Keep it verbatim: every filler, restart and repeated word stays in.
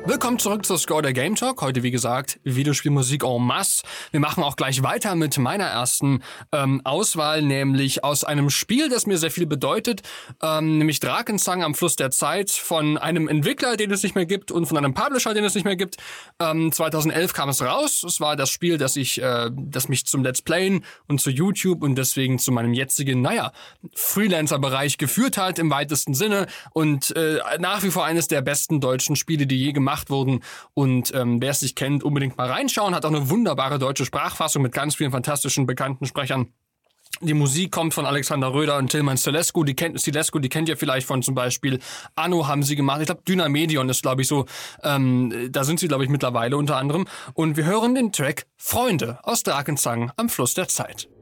Willkommen zurück zur Score der Game Talk. Heute, wie gesagt, Videospielmusik en masse. Wir machen auch gleich weiter mit meiner ersten ähm, Auswahl, nämlich aus einem Spiel, das mir sehr viel bedeutet, ähm, nämlich Drakensang am Fluss der Zeit, von einem Entwickler, den es nicht mehr gibt, und von einem Publisher, den es nicht mehr gibt. Ähm, zweitausendelf kam es raus. Es war das Spiel, das ich, äh, das mich zum Let's Playen und zu YouTube und deswegen zu meinem jetzigen, naja, Freelancer-Bereich geführt hat im weitesten Sinne und äh, nach wie vor eines der besten deutschen Spiele, die je gemacht wurden. Und ähm, wer es nicht kennt, unbedingt mal reinschauen. Hat auch eine wunderbare deutsche Sprachfassung mit ganz vielen fantastischen bekannten Sprechern. Die Musik kommt von Alexander Röder und Tilman Stelescu. Die kennt Stelescu, die kennt ihr vielleicht von zum Beispiel Anno haben sie gemacht. Ich glaube, Dynamedion ist, glaube ich, so. Ähm, da sind sie, glaube ich, mittlerweile unter anderem. Und wir hören den Track Freunde aus Drakensang am Fluss der Zeit.